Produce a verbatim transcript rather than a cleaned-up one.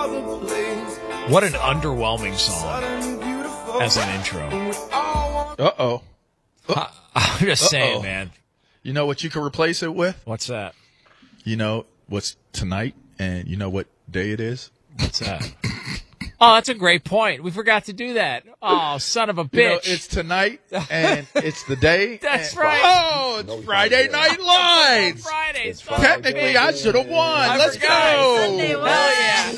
What an underwhelming song as an intro. Uh-oh. I, I'm just Uh-oh. saying, man. You know what you can replace it with? What's that? You know what's tonight, and you know what day it is? What's that? Oh, that's a great point. We forgot to do that. Oh, son of a bitch. You know, it's tonight, and it's the day. That's and, right. Oh, it's No, Friday it's Night Lights. Friday. It's son of a Technically, bitch. I should have won. I Let's forgot. go. Sunday Hell was. yeah.